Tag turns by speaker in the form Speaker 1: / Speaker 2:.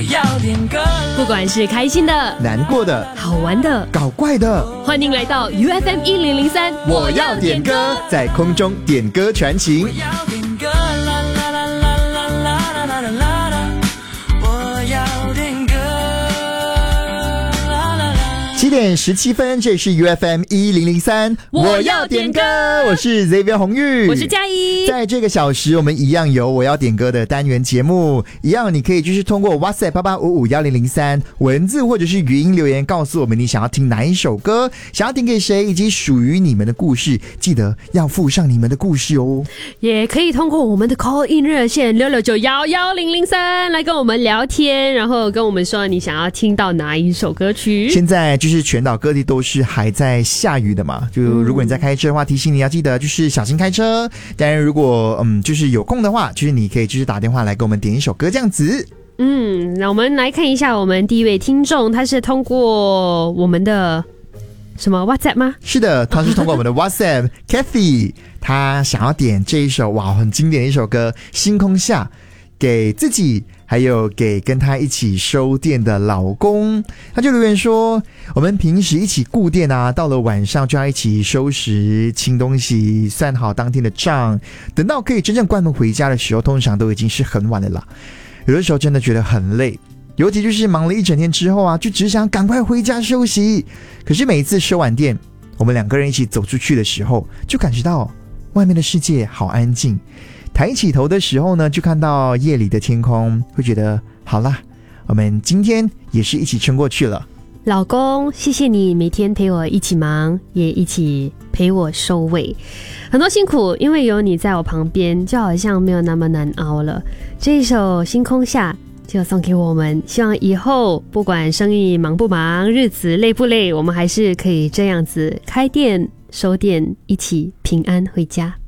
Speaker 1: 要点歌，
Speaker 2: 不管是开心的、
Speaker 3: 难过的、
Speaker 2: 好玩的、
Speaker 3: 搞怪的，
Speaker 2: 欢迎来到 UFM 1003，
Speaker 3: 我要点歌，在空中点歌传情。
Speaker 1: 我要点歌，啦啦啦啦啦啦啦啦啦啦，我要点歌，啦啦啦。
Speaker 3: 7点17分，这是 UFM 1003，
Speaker 2: 我要点歌，
Speaker 3: 我是 Xavier 红玉，
Speaker 2: 我是嘉怡。
Speaker 3: 在这个小时，我们一样有我要点歌的单元节目，一样你可以就是通过 WhatsApp 88551003文字或者是语音留言告诉我们你想要听哪一首歌，想要点给谁，以及属于你们的故事，记得要附上你们的故事哦。
Speaker 2: 也可以通过我们的 call in 热线669-11003来跟我们聊天，然后跟我们说你想要听到哪一首歌曲。
Speaker 3: 现在就是全岛各地都是还在下雨的嘛，就如果你在开车的话，提醒你要记得就是小心开车。当然如果就是有空的话，就是你可以就是打电话来给我们点一首歌这样子。
Speaker 2: 那我们来看一下我们第一位听众，他是通过我们的什么 WhatsApp 吗？
Speaker 3: 是的，他是通过我们的 WhatsApp Kathy， 他想要点这一首哇很经典的一首歌《星空下》，给自己还有给跟他一起收店的老公。他就留言说，我们平时一起顾店啊，到了晚上就要一起收拾清东西，算好当天的账，等到可以真正关门回家的时候，通常都已经是很晚了啦。有的时候真的觉得很累，尤其就是忙了一整天之后啊，就只想赶快回家休息。可是每一次收完店，我们两个人一起走出去的时候，就感觉到外面的世界好安静。抬起头的时候呢，就看到夜里的天空，会觉得好啦，我们今天也是一起撑过去了。
Speaker 2: 老公，谢谢你每天陪我一起忙，也一起陪我收尾，很多辛苦，因为有你在我旁边，就好像没有那么难熬了。这一首《星空下》就送给我们，希望以后不管生意忙不忙，日子累不累，我们还是可以这样子开店收店，一起平安回家。